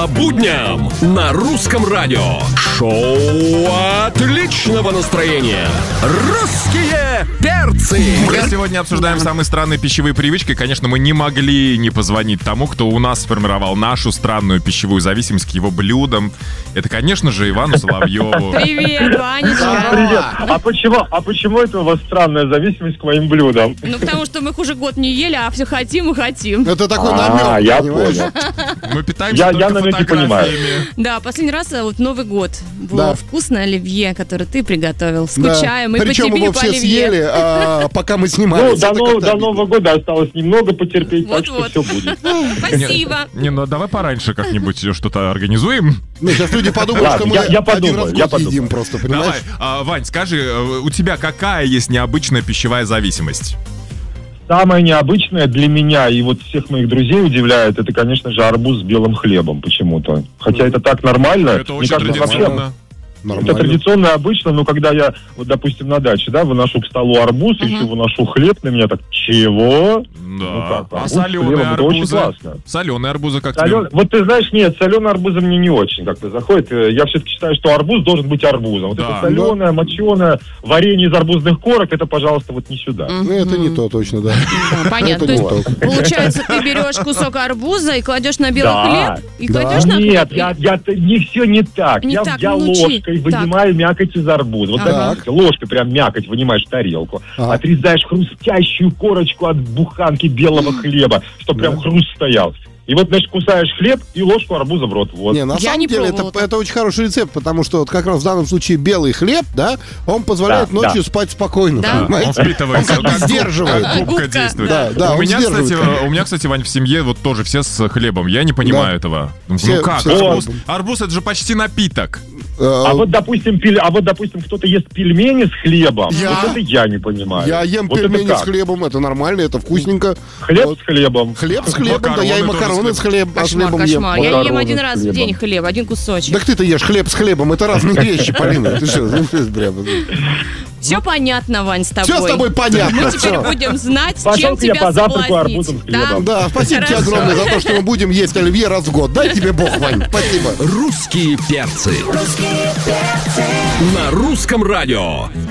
будням на Русском радио. Шоу отличного настроения. Русские перцы. Мы сегодня обсуждаем самые странные пищевые привычки. Конечно, мы не могли не позвонить тому, кто у нас сформировал нашу странную пищевую зависимость к его блюдам. Это, конечно же, Ивану Соловьеву. Привет, Ванечка. Привет. А почему это у вас странная зависимость к моим блюдам? Ну, потому что мы их уже год не ели, а все хотим и хотим. Это такой намек, я понимаешь? понял. Мы питаемся только намеки понимаю. фотографиями. Да, последний раз вот Новый год было Да. вкусное оливье, которое ты приготовил. Скучаем и по Причем тебе, и его по все оливье. съели, пока мы снимали. Ну, до Нового года осталось немного потерпеть, так что Вот-вот. все будет. Спасибо. Не, ну давай пораньше как-нибудь что-то организуем. Ну, сейчас люди подумают, Ладно, что мы я один подумаю, раз в я год подумаю. едим просто, Давай, понимаешь? Вань, скажи, у тебя какая есть необычная пищевая зависимость? Самое необычное для меня и вот всех моих друзей удивляет, это, конечно же, арбуз с белым хлебом почему-то. Хотя это так нормально. Это Мне очень кажется, вообще традиционно. это традиционно обычно, но когда я, вот, допустим, на даче, да, выношу к столу арбуз, еще выношу хлеб, на меня так, чего? Да. как, А арбуз с соленые хлебом, это очень арбузы? классно. Соленые арбузы как Солен- тебе? Вот ты знаешь, нет, соленые арбузы мне не очень как-то заходит. Я все-таки считаю, что арбуз должен быть арбузом. Вот Да. это соленое, моченое, варенье из арбузных корок, это, пожалуйста, вот не сюда. Ну, это не то точно, да. Да, понятно. Это То не есть, то. получается, ты берешь кусок арбуза и кладешь на белый Да. хлеб, и Да. кладешь на Нет, хлеб. не все не так. Не Я так, взял ну, учи. ложкой, вынимаю мякоть из арбуза. Вот Ага. так, ложкой прям мякоть вынимаешь в тарелку. Ага. Отрезаешь хрустящую корочку от буханки белого хлеба, чтобы прям хруст стоял. И вот, значит, кусаешь хлеб и ложку арбуза в рот. Вот. Не, на Я самом не деле пробовала это очень хороший рецепт, потому что вот как раз в данном случае белый хлеб, да, он позволяет Да, ночью спать спокойно, Да. Он понимаете? впитывается, Он как бы сдерживает. как губка Губка, действует. Да, у он меня, сдерживает. кстати, Вань, в семье вот тоже все с хлебом. Я не понимаю Да. этого. Ну Все- как? все с Арбуз, хлебом. арбуз это же почти напиток. А вот, допустим, кто-то ест пельмени с хлебом. Я? Вот это я не понимаю. Я ем Вот это пельмени с как? хлебом, это нормально, это вкусненько. Хлеб Вот. с хлебом. Хлеб с хлебом, да, я и Макароны макароны с хлебом Кошмар. ем. Я ем Макароны один с раз в хлебом. день хлеб, один кусочек. Так ты-то ешь хлеб с хлебом, это разные вещи, Полина. Ты что, прям... Все понятно, Вань, с тобой. Все с тобой понятно. Мы теперь всё. будем знать, Пошел чем к тебе тебя по завтраку соблазнить. арбузом с хлебом. Да, спасибо тебе Хорошо. огромное за то, что мы будем есть оливье раз в год. Дай тебе Бог, Вань. Спасибо. Русские перцы. На Русском радио.